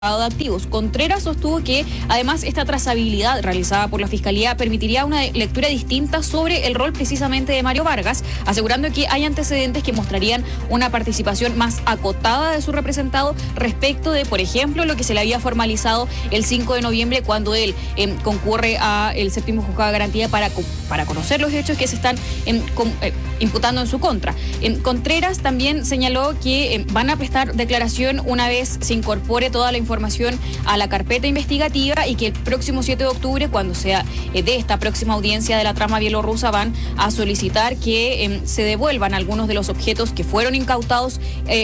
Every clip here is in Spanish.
de activos. Contreras sostuvo que además esta trazabilidad realizada por la Fiscalía permitiría una lectura distinta sobre el rol precisamente de Mario Vargas, asegurando que hay antecedentes que mostrarían una participación más acotada de su representado respecto de, por ejemplo, lo que se le había formalizado el 5 de noviembre cuando él concurre a el séptimo juzgado de garantía para conocer los hechos que se están imputando en su contra. Contreras también señaló que van a prestar declaración una vez se incorpore toda la información a la carpeta investigativa y que el próximo 7 de octubre, cuando sea de esta próxima audiencia de la trama bielorrusa, van a solicitar que se devuelvan algunos de los objetos que fueron incautados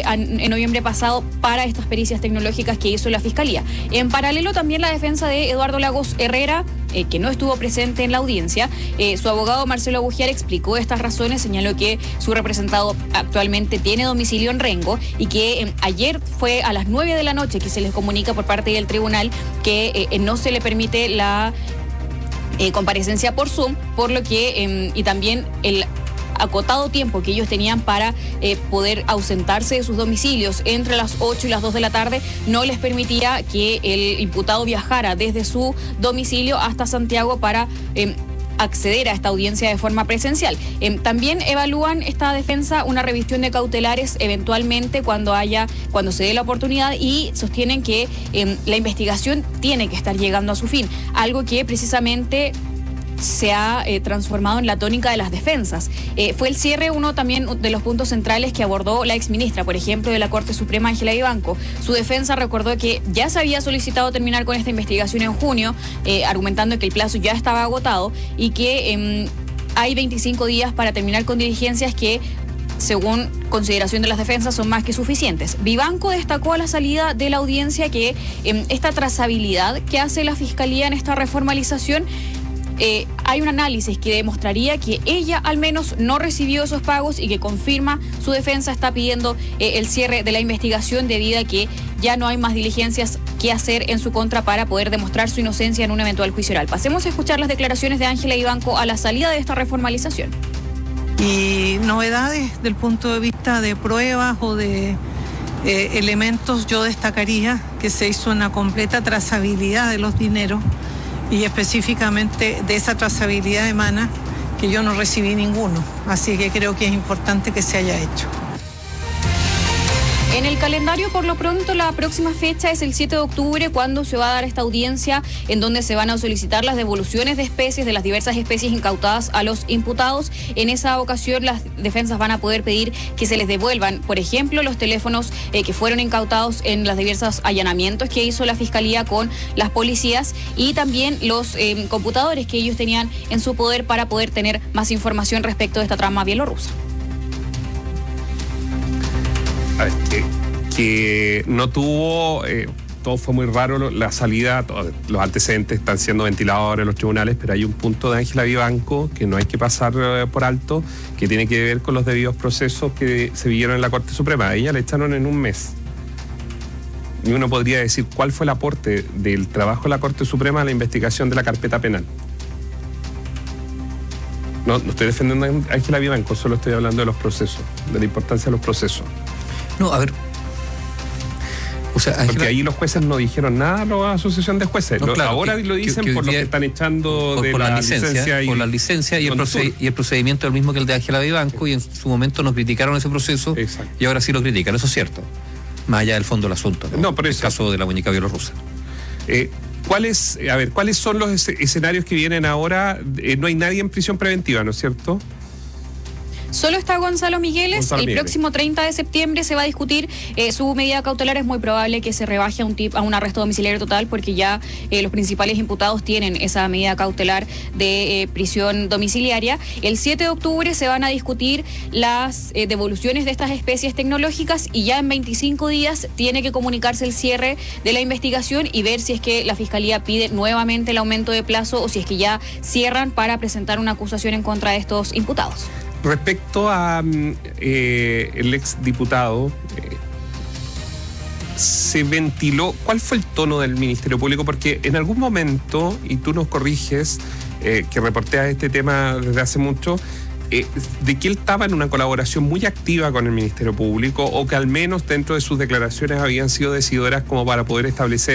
en noviembre pasado para estas pericias tecnológicas que hizo la Fiscalía. En paralelo, también la defensa de Eduardo Lagos Herrera, que no estuvo presente en la audiencia, su abogado Marcelo Abugiar explicó estas razones, señaló que su representado actualmente tiene domicilio en Rengo y que ayer fue a las 9 de la noche que se les comunica por parte del tribunal que no se le permite la comparecencia por Zoom, por lo que y también el acotado tiempo que ellos tenían para poder ausentarse de sus domicilios entre las 8 y las 2 de la tarde no les permitía que el imputado viajara desde su domicilio hasta Santiago para acceder a esta audiencia de forma presencial. También evalúan esta defensa una revisión de cautelares eventualmente cuando se dé la oportunidad, y sostienen que la investigación tiene que estar llegando a su fin, algo que precisamente se ha transformado en la tónica de las defensas. Fue el cierre uno también de los puntos centrales que abordó la exministra, por ejemplo, de la Corte Suprema, Ángela Vivanco. Su defensa recordó que ya se había solicitado terminar con esta investigación en junio, argumentando que el plazo ya estaba agotado y que hay 25 días para terminar con diligencias que, según consideración de las defensas, son más que suficientes. Vivanco destacó a la salida de la audiencia que esta trazabilidad que hace la Fiscalía en esta reformalización, hay un análisis que demostraría que ella al menos no recibió esos pagos y que confirma su defensa está pidiendo el cierre de la investigación debido a que ya no hay más diligencias que hacer en su contra para poder demostrar su inocencia en un eventual juicio oral. Pasemos a escuchar las declaraciones de Ángela Vivanco a la salida de esta reformalización. Y novedades del punto de vista de pruebas o de elementos, yo destacaría que se hizo una completa trazabilidad de los dineros, y específicamente de esa trazabilidad emana que yo no recibí ninguno, así que creo que es importante que se haya hecho. En el calendario, por lo pronto, la próxima fecha es el 7 de octubre, cuando se va a dar esta audiencia en donde se van a solicitar las devoluciones de especies, de las diversas especies incautadas a los imputados. En esa ocasión, las defensas van a poder pedir que se les devuelvan, por ejemplo, los teléfonos que fueron incautados en los diversos allanamientos que hizo la Fiscalía con las policías, y también los computadores que ellos tenían en su poder para poder tener más información respecto de esta trama bielorrusa. A ver, que no tuvo, todo fue muy raro, la salida, los antecedentes están siendo ventilados ahora en los tribunales, pero hay un punto de Ángela Vivanco que no hay que pasar por alto, que tiene que ver con los debidos procesos que se vivieron en la Corte Suprema. A ella le echaron en un mes. Y uno podría decir cuál fue el aporte del trabajo de la Corte Suprema a la investigación de la carpeta penal. No estoy defendiendo a Ángela Vivanco, solo estoy hablando de los procesos, de la importancia de los procesos. No, a ver. O sea, porque ahí los jueces no dijeron nada a la asociación de jueces. No, claro, ahora lo dicen por lo que están echando por la licencia. Por la licencia y el procedimiento es el mismo que el de Ángela Vivanco, y en su momento nos criticaron ese proceso. Exacto. Y ahora sí lo critican, eso es cierto. Más allá del fondo del asunto, ¿no? Por el caso de la muñeca bielorrusa. ¿Cuáles son los escenarios que vienen ahora? No hay nadie en prisión preventiva, ¿no es cierto? Solo está Gonzalo Migueles. El próximo 30 de septiembre se va a discutir su medida cautelar. Es muy probable que se rebaje a un arresto domiciliario total, porque ya los principales imputados tienen esa medida cautelar de prisión domiciliaria. El 7 de octubre se van a discutir las devoluciones de estas especies tecnológicas, y ya en 25 días tiene que comunicarse el cierre de la investigación y ver si es que la Fiscalía pide nuevamente el aumento de plazo o si es que ya cierran para presentar una acusación en contra de estos imputados. Respecto a el exdiputado, se ventiló, ¿cuál fue el tono del Ministerio Público? Porque en algún momento, y tú nos corriges, que reporteas este tema desde hace mucho, de que él estaba en una colaboración muy activa con el Ministerio Público, o que al menos dentro de sus declaraciones habían sido decidoras como para poder establecer